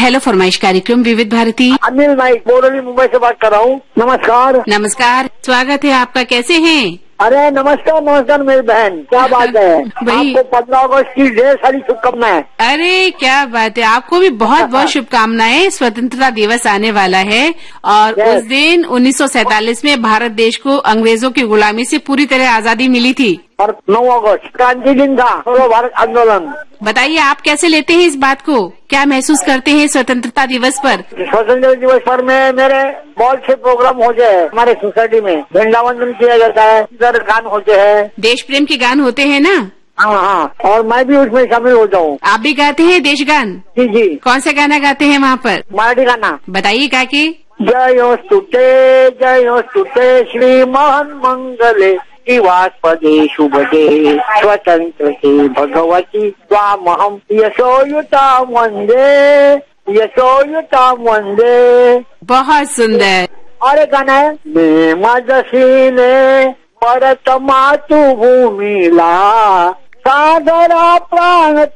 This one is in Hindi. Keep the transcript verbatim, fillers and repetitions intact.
हेलो फरमाइश कार्यक्रम विविध भारती। अनिल नाइक बोरली मुंबई से बात कर रहा हूँ। नमस्कार। नमस्कार, स्वागत है आपका। कैसे हैं? अरे नमस्कार नमस्कार मेरी बहन, क्या बात है। आपको पंद्रह अगस्त की ढेर सारी शुभकामनाएं। अरे क्या बात है, आपको भी बहुत बहुत शुभकामनाएं। स्वतंत्रता दिवस आने वाला है और उस दिन उन्नीस सौ सैंतालीस में भारत देश को अंग्रेजों की गुलामी से पूरी तरह आजादी मिली थी और नौ अगस्त क्रांति दिन था, सर्व भारत आंदोलन। बताइए आप कैसे लेते हैं इस बात को, क्या महसूस करते हैं स्वतंत्रता दिवस पर? स्वतंत्रता दिवस पर में मेरे बहुत से प्रोग्राम होते हैं। हमारे सोसाइटी में झंडा वंदन किया जाता है, इधर गान होते हैं, देश प्रेम के गान होते हैं ना? हाँ हाँ, और मैं भी उसमें शामिल होता हूँ। आप भी गाते हैं देश गान? जी जी। कौन सा गाना गाते हैं वहाँ पर? मराठी गाना। बताइए गा के। जयोस्तुते जयोस्तुते श्री महान मंगले शिवास्पदे शुभदे स्वतंत्र हे भगवती स्वामहम यशोयुता वंदे यशोयुता वंदे। बहुत सुंदर। और एक गाना है, मैं मजसीने परत मातृभूमीला सादरा प्राण